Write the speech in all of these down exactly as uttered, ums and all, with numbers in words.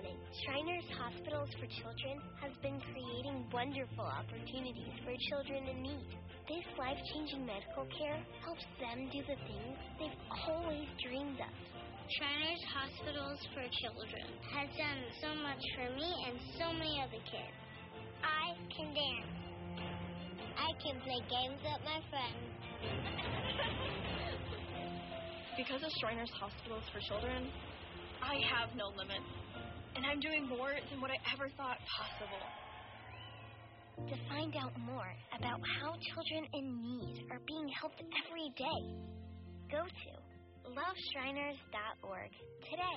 morning. Shriners Hospitals for Children has been creating wonderful opportunities for children in need. This life-changing medical care helps them do the things they've always dreamed of. Shriners Hospitals for Children has done so much for me and so many other kids. I can dance. I can play games with my friends. Because of Shriners Hospitals for Children, I have no limits, and I'm doing more than what I ever thought possible. To find out more about how children in need are being helped every day, go to love shriners dot org today.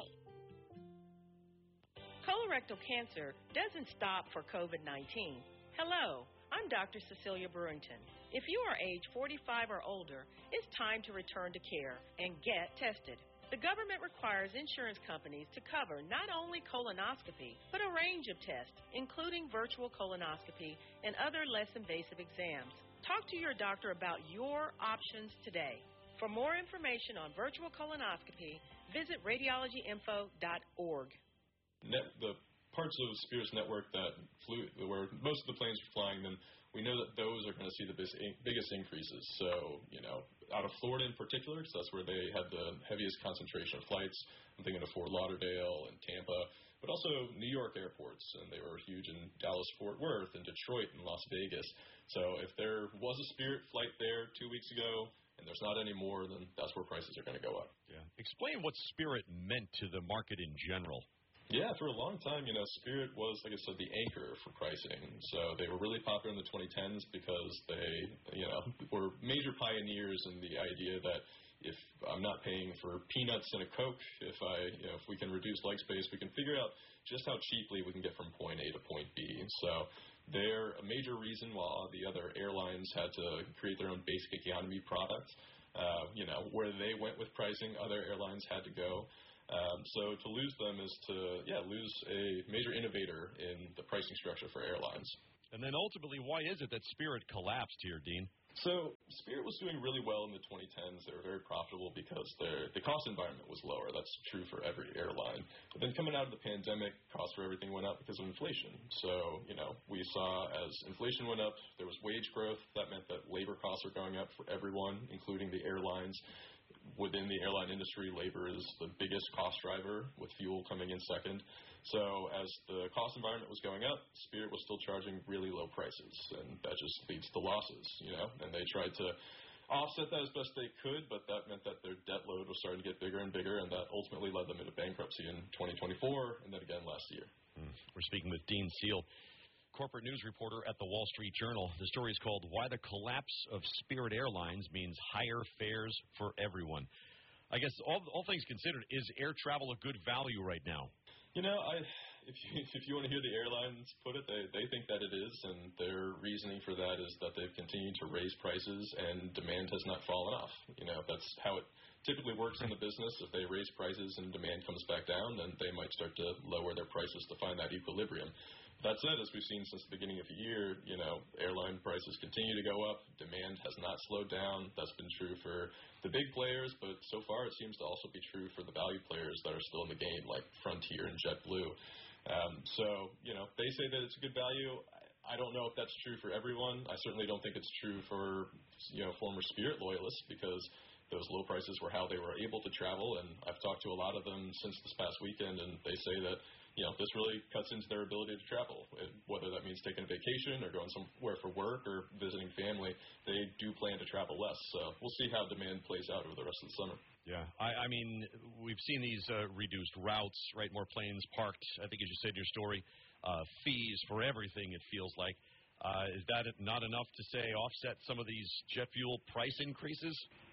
Colorectal cancer doesn't stop for COVID nineteen. Hello, I'm Doctor Cecilia Brewington. If you are age forty-five or older, it's time to return to care and get tested. The government requires insurance companies to cover not only colonoscopy, but a range of tests, including virtual colonoscopy and other less invasive exams. Talk to your doctor about your options today. For more information on virtual colonoscopy, visit radiology info dot org. Net, the parts of Spirit's network that flew, where most of the planes are flying them, we know that those are going to see the biggest increases. So, you know, out of Florida in particular, because that's where they had the heaviest concentration of flights. I'm thinking of Fort Lauderdale and Tampa, but also New York airports, and they were huge in Dallas, Fort Worth, and Detroit, and Las Vegas. So if there was a Spirit flight there two weeks ago, and there's not any more, then that's where prices are going to go up. Yeah. Explain what Spirit meant to the market in general. Yeah, for a long time, you know, Spirit was, like I said, the anchor for pricing. So they were really popular in the twenty tens because they, you know, were major pioneers in the idea that if I'm not paying for peanuts and a Coke, if I, you know, if we can reduce leg space, we can figure out just how cheaply we can get from point A to point B. So they're a major reason why all the other airlines had to create their own basic economy products. Uh, you know, where they went with pricing, other airlines had to go. Um, so to lose them is to, yeah, lose a major innovator in the pricing structure for airlines. And then ultimately, why is it that Spirit collapsed here, Dean? So Spirit was doing really well in the twenty tens. They were very profitable because their the cost environment was lower. That's true for every airline. But then coming out of the pandemic, costs for everything went up because of inflation. So, you know, we saw as inflation went up, there was wage growth. That meant that labor costs are going up for everyone, including the airlines. Within the airline industry, labor is the biggest cost driver, with fuel coming in second. So as the cost environment was going up, Spirit was still charging really low prices, and that just leads to losses, you know. And they tried to offset that as best they could, but that meant that their debt load was starting to get bigger and bigger, and that ultimately led them into bankruptcy in twenty twenty-four and then again last year. Mm. We're speaking with Dean Seal, corporate news reporter at the Wall Street Journal. The story is called "Why the Collapse of Spirit Airlines Means Higher Fares for Everyone." I guess all, all things considered, is air travel a good value right now? You know, I, if you, if you want to hear the airlines put it, they, they think that it is, and their reasoning for that is that they've continued to raise prices and demand has not fallen off. You know, that's how it typically works in the business. If they raise prices and demand comes back down, then they might start to lower their prices to find that equilibrium. That said, as we've seen since the beginning of the year, you know, airline prices continue to go up. Demand has not slowed down. That's been true for the big players, but so far it seems to also be true for the value players that are still in the game, like Frontier and JetBlue. Um, so, you know, they say that it's a good value. I don't know if that's true for everyone. I certainly don't think it's true for, you know, former Spirit loyalists, because those low prices were how they were able to travel, and I've talked to a lot of them since this past weekend, and they say that, you know, this really cuts into their ability to travel, whether that means taking a vacation or going somewhere for work or visiting family. They do plan to travel less, so we'll see how demand plays out over the rest of the summer. Yeah, I, I mean, we've seen these uh, reduced routes, right, more planes parked, I think as you said in your story, uh, fees for everything, it feels like. Uh, is that not enough to, say, offset some of these jet fuel price increases?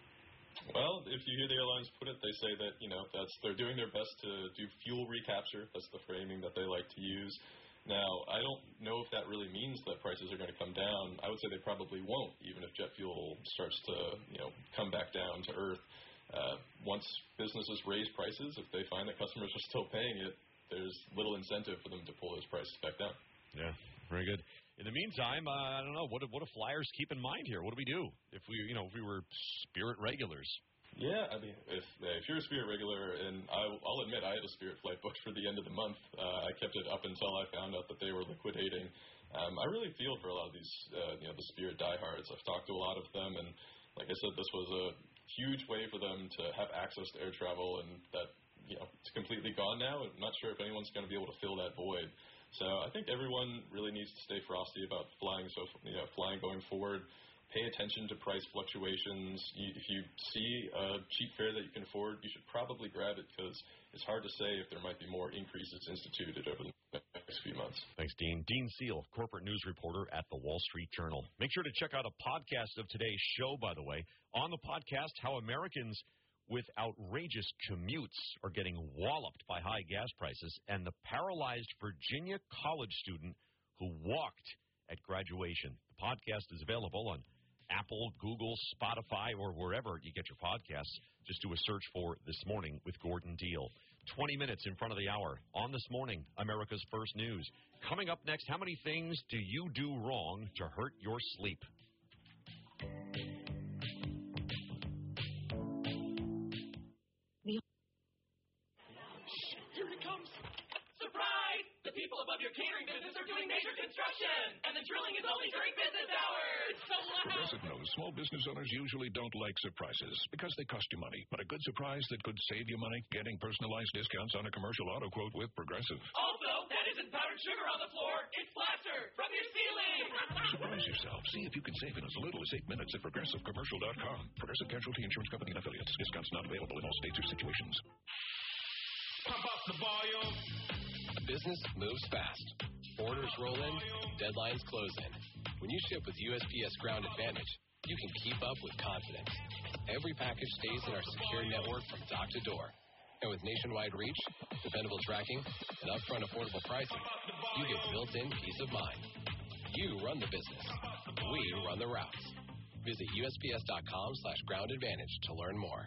Well, if you hear the airlines put it, they say that, you know, that's they're doing their best to do fuel recapture. That's the framing that they like to use. Now, I don't know if that really means that prices are going to come down. I would say they probably won't, even if jet fuel starts to, you know, come back down to earth. Uh, once businesses raise prices, if they find that customers are still paying it, there's little incentive for them to pull those prices back down. Yeah, very good. In the meantime, uh, I don't know, what do, what do flyers keep in mind here? What do we do if we, you know, if we were Spirit regulars? Yeah, I mean, if if you're a Spirit regular, and I'll, I'll admit I have a Spirit flight booked for the end of the month. Uh, I kept it up until I found out that they were liquidating. Um, I really feel for a lot of these, uh, you know, the Spirit diehards. I've talked to a lot of them, and like I said, this was a huge way for them to have access to air travel, and that, you know, it's completely gone now. I'm not sure if anyone's going to be able to fill that void. So I think everyone really needs to stay frosty about flying. So, you know, flying going forward. Pay attention to price fluctuations. If you see a cheap fare that you can afford, you should probably grab it, because it's hard to say if there might be more increases instituted over the next few months. Thanks, Dean. Dean Seal, corporate news reporter at the Wall Street Journal. Make sure to check out a podcast of today's show, by the way. On the podcast, how Americans with outrageous commutes are getting walloped by high gas prices, and the paralyzed Virginia college student who walked at graduation. The podcast is available on Apple, Google, Spotify, or wherever you get your podcasts. Just do a search for This Morning with Gordon Deal. twenty minutes in front of the hour on This Morning, America's First News. Coming up next, how many things do you do wrong to hurt your sleep? Here it comes. Surprise! The people above your catering business are doing major construction, and the drilling is only during business hours. It's so loud. Doesn't know small business owners usually don't like surprises because they cost you money. But a good surprise that could save you money, getting personalized discounts on a commercial auto quote with Progressive. Also, that isn't powdered sugar on the floor. It's plaster from your ceiling. Surprise yourself. See if you can save in as little as eight minutes at Progressive Commercial dot com. Progressive Casualty Insurance Company and affiliates. Discounts not available in all states or situations. Pump up the volume. Business moves fast. Orders roll in, deadlines close in. When you ship with U S P S Ground Advantage, you can keep up with confidence. Every package stays in our secure network from dock to door. And with nationwide reach, dependable tracking, and upfront affordable pricing, you get built-in peace of mind. You run the business. We run the routes. Visit U S P S dot com slash ground advantage to learn more.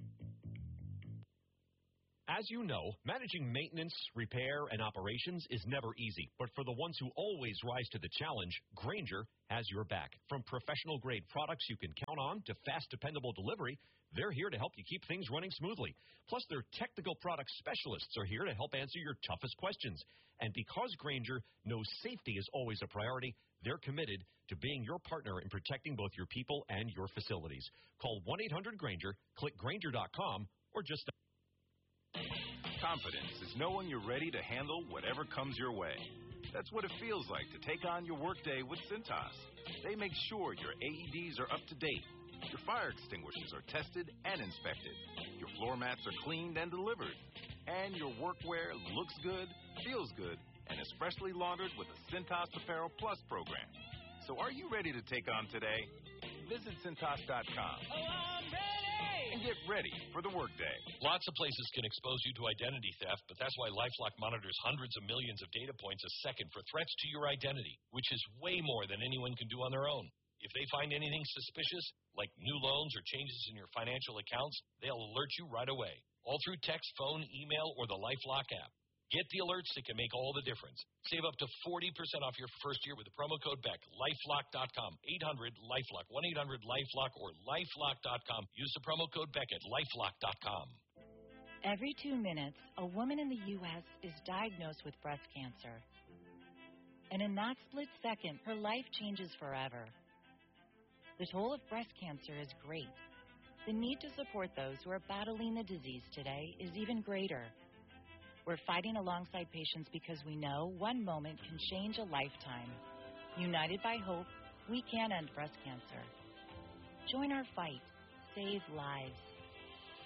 As you know, managing maintenance, repair, and operations is never easy. But for the ones who always rise to the challenge, Grainger has your back. From professional-grade products you can count on to fast, dependable delivery, they're here to help you keep things running smoothly. Plus, their technical product specialists are here to help answer your toughest questions. And because Grainger knows safety is always a priority, they're committed to being your partner in protecting both your people and your facilities. Call one eight hundred Grainger, click Grainger dot com, or just... Confidence is knowing you're ready to handle whatever comes your way. That's what it feels like to take on your workday with Cintas. They make sure your A E Ds are up to date, your fire extinguishers are tested and inspected, your floor mats are cleaned and delivered, and your workwear looks good, feels good, and is freshly laundered with a Cintas Apparel Plus program. So are you ready to take on today? Visit Cintas dot com. Oh, I'm ready! And get ready for the workday. Lots of places can expose you to identity theft, but that's why LifeLock monitors hundreds of millions of data points a second for threats to your identity, which is way more than anyone can do on their own. If they find anything suspicious, like new loans or changes in your financial accounts, they'll alert you right away, all through text, phone, email, or the LifeLock app. Get the alerts that can make all the difference. Save up to forty percent off your first year with the promo code Beck. LifeLock dot com. eight hundred LifeLock. one eight hundred LifeLock or LifeLock dot com. Use the promo code Beck at LifeLock dot com. Every two minutes, a woman in the U S is diagnosed with breast cancer. And in that split second, her life changes forever. The toll of breast cancer is great. The need to support those who are battling the disease today is even greater. We're fighting alongside patients because we know one moment can change a lifetime. United by hope, we can end breast cancer. Join our fight. Save lives.